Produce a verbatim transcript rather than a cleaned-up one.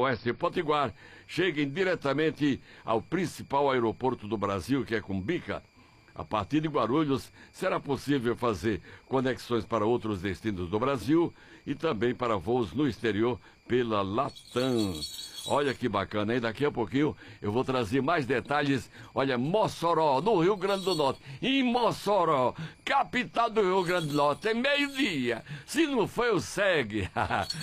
Oeste Potiguar cheguem diretamente ao principal aeroporto do Brasil, que é Cumbica. A partir de Guarulhos, será possível fazer conexões para outros destinos do Brasil e também para voos no exterior pela Latam. Olha que bacana, hein? Daqui a pouquinho eu vou trazer mais detalhes. Olha, Mossoró, no Rio Grande do Norte. Em Mossoró, capital do Rio Grande do Norte, é meio-dia. Se não foi, o segue.